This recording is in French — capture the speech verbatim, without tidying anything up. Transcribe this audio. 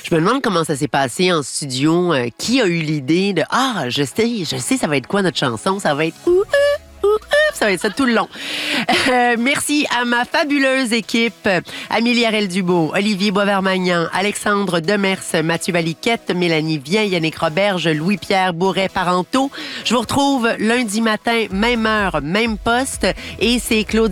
Je me demande comment ça s'est passé en studio. Euh, qui a eu l'idée de Ah, je sais, je sais, ça va être quoi notre chanson? Ça va être ouh, ouh, ouh, ouh. Ça va être ça tout le long. Euh, merci à ma fabuleuse équipe. Amélie Arel-Dubo, Olivier Boisvert-Magnan, Alexandre Demers, Mathieu Valiquette, Mélanie Vien, Yannick Roberge, Louis-Pierre Bourret-Parenteau. Je vous retrouve lundi matin, même heure, même poste. Et c'est Claude